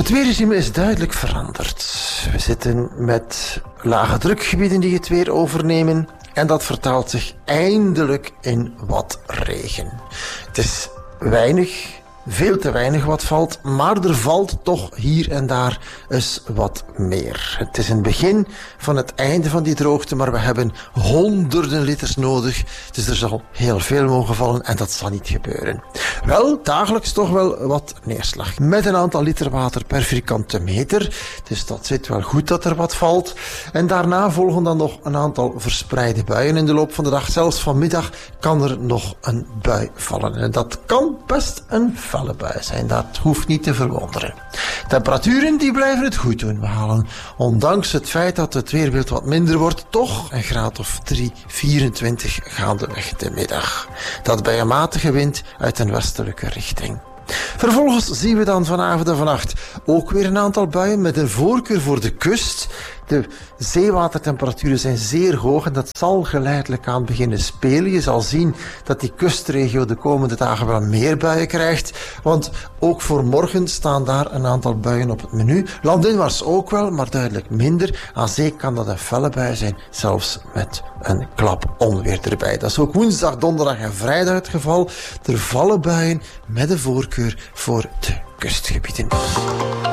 Het weerregime is duidelijk veranderd. We zitten met lage drukgebieden die het weer overnemen en dat vertaalt zich eindelijk in wat regen. Het is weinig, veel te weinig wat valt, maar er valt toch hier en daar eens wat meer. Het is een begin van het einde van die droogte, maar we hebben honderden liters nodig, dus er zal heel veel mogen vallen en dat zal niet gebeuren. Wel, dagelijks toch wel wat neerslag, met een aantal liter water per vierkante meter, dus dat zit wel goed dat er wat valt. En daarna volgen dan nog een aantal verspreide buien in de loop van de dag. Zelfs vanmiddag kan er nog een bui vallen en dat kan best een felle bui zijn, dat hoeft niet te verwonderen. Temperaturen die blijven het goed doen. We halen, ondanks het feit dat het weerbeeld wat minder wordt, toch een graad of 3,24 gaandeweg de middag. Dat bij een matige wind uit een westelijke richting. Vervolgens zien we dan vanavond en vannacht ook weer een aantal buien met een voorkeur voor de kust. De zeewatertemperaturen zijn zeer hoog en dat zal geleidelijk aan beginnen spelen. Je zal zien dat die kustregio de komende dagen wel meer buien krijgt, want ook voor morgen staan daar een aantal buien op het menu. Landinwaarts ook wel, maar duidelijk minder. Aan zee kan dat een felle bui zijn, zelfs met een klap onweer erbij. Dat is ook woensdag, donderdag en vrijdag het geval. Er vallen buien met een voorkeur voor de kustgebieden.